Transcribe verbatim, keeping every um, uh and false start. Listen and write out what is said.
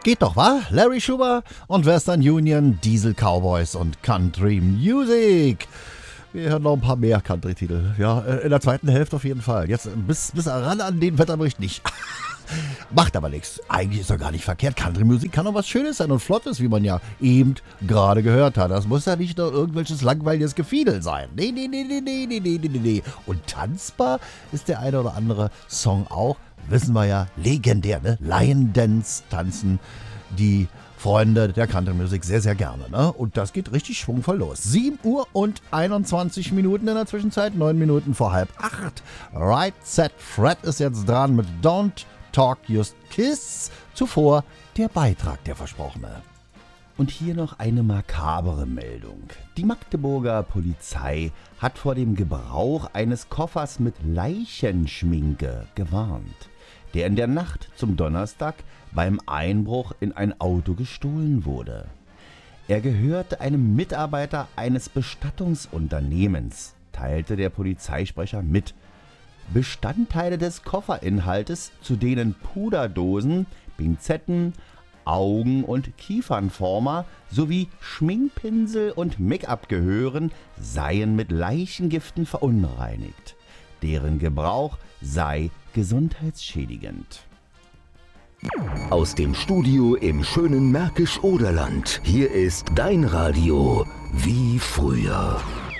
Geht doch, wa? Larry Schuber und Western Union, Diesel Cowboys und Country Music. Wir hören noch ein paar mehr Country-Titel. Ja, in der zweiten Hälfte auf jeden Fall. Jetzt bis, bis ran an den Wetterbericht nicht. Macht aber nichts. Eigentlich ist er gar nicht verkehrt. Country-Musik kann doch was Schönes sein und Flottes, wie man ja eben gerade gehört hat. Das muss ja nicht nur irgendwelches langweiliges Gefiedel sein. Nee, nee, nee, nee, nee, nee, nee, nee, nee. Und tanzbar ist der eine oder andere Song auch. Wissen wir ja, legendär, ne? Lion Dance tanzen die Freunde der Country-Musik sehr, sehr gerne, ne? Und das geht richtig schwungvoll los. sieben Uhr und einundzwanzig Minuten in der Zwischenzeit, neun Minuten vor halb acht. Right Set Fred ist jetzt dran mit Don't Talk Just Kiss. Zuvor der Beitrag, der versprochene. Und hier noch eine makabere Meldung. Die Magdeburger Polizei hat vor dem Gebrauch eines Koffers mit Leichenschminke gewarnt, der in der Nacht zum Donnerstag beim Einbruch in ein Auto gestohlen wurde. Er gehörte einem Mitarbeiter eines Bestattungsunternehmens, teilte der Polizeisprecher mit. Bestandteile des Kofferinhaltes, zu denen Puderdosen, Pinzetten, Augen- und Kiefernformer sowie Schminkpinsel und Make-up gehören, seien mit Leichengiften verunreinigt. Deren Gebrauch sei gesundheitsschädigend. Aus dem Studio im schönen Märkisch-Oderland. Hier ist dein Radio wie früher.